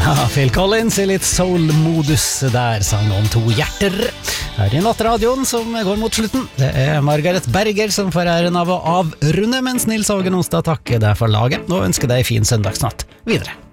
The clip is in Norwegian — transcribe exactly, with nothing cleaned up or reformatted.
Ja, Phil Collins I litt soul-modus der, sang om to hjerter. Her I nattradioen som går mot slutten. Det er Margaret Berger som får æren av å avrunde, mens Nils Åge Nonstad takker deg for laget og ønsker deg fin søndagsnatt videre.